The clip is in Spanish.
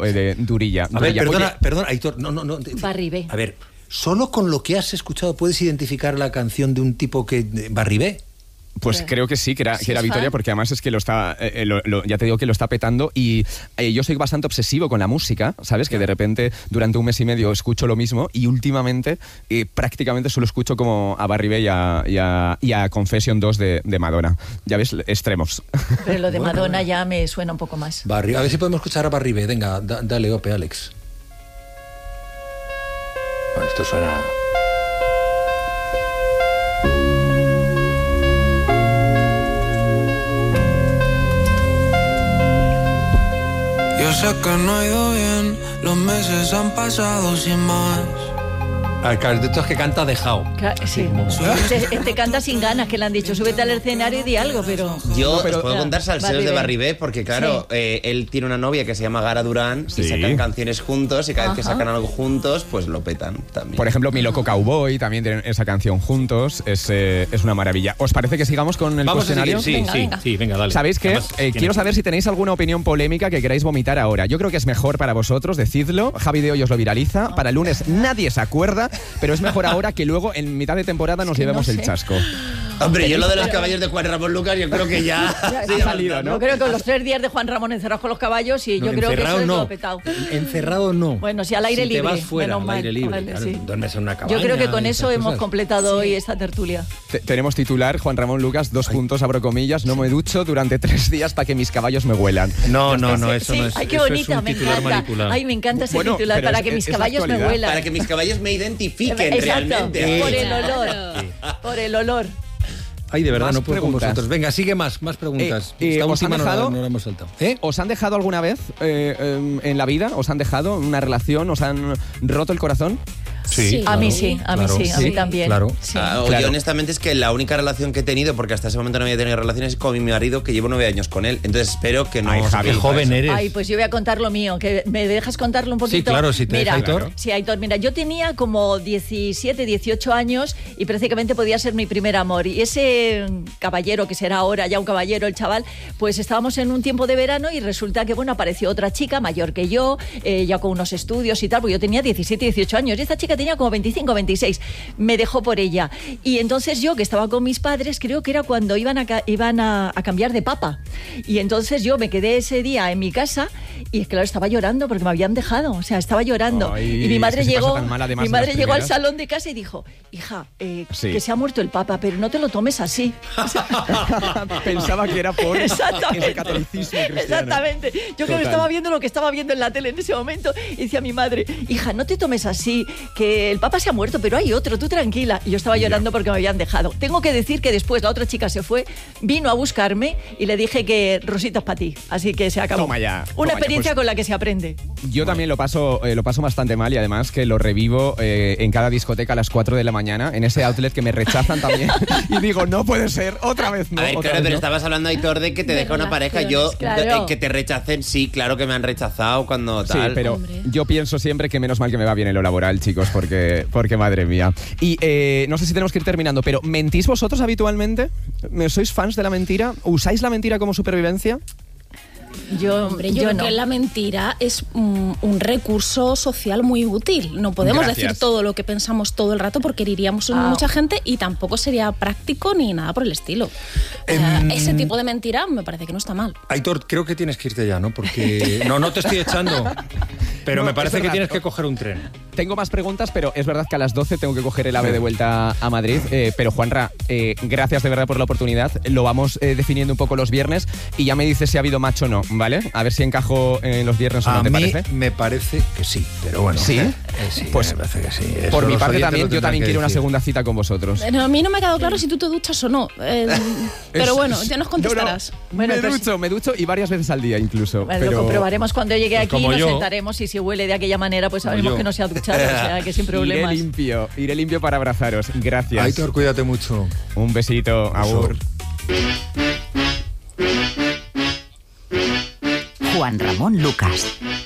de Durilla. A ver, Durilla. perdona, Aitor, no. Barribé. A ver, ¿solo con lo que has escuchado puedes identificar la canción de un tipo que... Barribé? Pues creo que sí, que era Vitoria, porque además es que lo está, ya te digo que lo está petando y yo soy bastante obsesivo con la música, ¿sabes? Que de repente durante un mes y medio escucho lo mismo y últimamente prácticamente solo escucho como a Barribé y a Confession 2 de Madonna. Ya ves, extremos. Pero lo de Madonna ya me suena un poco más. A ver si podemos escuchar a Barribé. Venga, dale, ope, Alex. Bueno, esto suena... Yo sé que no ha ido bien, los meses han pasado sin más. Claro, de estos que canta dejado. Sí. Este canta sin ganas, que le han dicho, súbete al escenario y di algo, pero... Yo os puedo contar salseos de Barribé, porque claro, él tiene una novia que se llama Gara Durán y sacan canciones juntos y cada vez que sacan algo juntos, pues lo petan también. Por ejemplo, Mi Loco Cowboy también tienen esa canción juntos, es una maravilla. ¿Os parece que sigamos con el cuestionario? Sí, venga, dale. ¿Sabéis qué? Quiero saber si tenéis alguna opinión polémica que queráis vomitar ahora. Yo creo que es mejor para vosotros, decidlo. Javi de Hoy os lo viraliza. Para el lunes nadie se acuerda, pero es mejor ahora que luego en mitad de temporada nos llevemos el chasco. Hombre, yo lo de los caballos de Juan Ramón Lucas, yo creo que ya ha salido, ¿no? Yo creo que con los 3 días de Juan Ramón encerrados con los caballos, y yo creo que eso es todo petado. Encerrado no. Bueno, si al aire libre. Te vas fuera, al aire libre. Vale, sí. Duermes en una cabaña. Yo creo que con eso hemos completado hoy esta tertulia. Tenemos titular, Juan Ramón Lucas, 2 puntos, abro comillas, no me ducho durante 3 días para que mis caballos me huelan. No, eso no es. Ay, qué bonita, me encanta. Ay, me encanta ese titular, para que mis caballos me huelan. Para que mis caballos me identifiquen realmente. Por el olor. Por el olor. Ay, de verdad, Más no puedo preguntas. con vosotros. Venga, sigue más preguntas. Esta ¿os han última dejado? no la hemos saltado. ¿Os han dejado alguna vez en la vida? ¿Os han dejado una relación? ¿Os han roto el corazón? Sí. A mí sí, a mí también. Claro. Sí. Yo honestamente es que la única relación que he tenido, porque hasta ese momento no había tenido relaciones, es con mi marido, que llevo 9 años con él. Entonces espero que no... Ay, Javi, Qué joven eres. Ay, pues yo voy a contar lo mío, que me dejas contarlo un poquito. Sí, claro, si te deja Aitor. Sí, Aitor, mira, yo tenía como 17, 18 años y prácticamente podía ser mi primer amor. Y ese caballero, que será ahora ya un caballero, el chaval, pues estábamos en un tiempo de verano y resulta que, bueno, apareció otra chica mayor que yo, ya con unos estudios y tal, porque yo tenía 17, 18 años y esta chica tenía como 25, 26. Me dejó por ella. Y entonces yo, que estaba con mis padres, creo que era cuando iban a cambiar de papa. Y entonces yo me quedé ese día en mi casa y claro, estaba llorando porque me habían dejado. O sea, estaba llorando. Ay, y mi madre llegó al primeras. salón de casa y dijo, hija, Sí. que se ha muerto el papa, pero no te lo tomes así. O sea, Pensaba que era por ese Exactamente. catolicismo cristiano. Exactamente. Yo creo que estaba viendo lo que estaba viendo en la tele en ese momento y decía a mi madre, hija, no te tomes así, que el papa se ha muerto, pero hay otro, tú tranquila. Y yo estaba llorando porque me habían dejado. Tengo que decir que después la otra chica se fue, vino a buscarme y le dije que Rosita es para ti. Así que se acabó. Toma ya. Una experiencia Pues con la que se aprende. yo también lo paso bastante mal y además que lo revivo en cada discoteca a las 4 de la mañana, en ese outlet que me rechazan también. Y digo, no puede ser, otra vez no. A ver, otra claro, vez pero no. estabas hablando, Aitor, de que te deja una pareja. Yo, claro. que te rechacen, sí, claro que me han rechazado cuando Sí, tal. pero yo pienso siempre que menos mal que me va bien en lo laboral, chicos, porque madre mía. Y no sé si tenemos que ir terminando, pero ¿mentís vosotros habitualmente? ¿Sois fans de la mentira? ¿Usáis la mentira como supervivencia? Yo creo no. que la mentira es un recurso social muy útil. No podemos Gracias. decir todo lo que pensamos todo el rato porque heriríamos a mucha gente y tampoco sería práctico ni nada por el estilo. Ese tipo de mentira me parece que no está mal. Aitor, creo que tienes que irte ya, ¿no? Porque no te estoy echando, pero No, me parece es que verdad. tienes que coger un tren. Tengo más preguntas, pero es verdad que a las 12 tengo que coger el AVE de vuelta a Madrid. Pero Juanra, gracias de verdad por la oportunidad. Lo vamos definiendo un poco los viernes y ya me dices si ha habido match o no, ¿vale? A ver si encajo en los viernes o no, A ¿te mí parece? me parece que sí, pero bueno. ¿Sí? Sí, Pues, me parece que sí. Eso Por mi los parte oyentes también, lo yo tendrán también que quiero una decir. segunda cita con vosotros. Pero a mí no me ha quedado claro si tú te duchas o no. Pero bueno, ya nos contestarás. Bueno, me ducho y varias veces al día incluso. Bueno, pero... lo comprobaremos cuando llegue aquí, como nos yo. sentaremos y si huele de aquella manera, pues sabremos yo. que no se ha duchado, o sea, que sin problemas. Iré limpio para abrazaros. Gracias. Aitor, cuídate mucho. Un besito, agur. Juan Ramón Lucas.